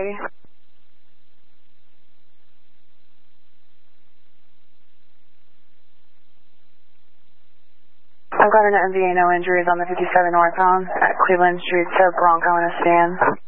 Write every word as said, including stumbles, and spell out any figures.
eighty. I've got an M V A, no injuries on the fifty-seven northbound at Cleveland Street, so Bronco in a stand.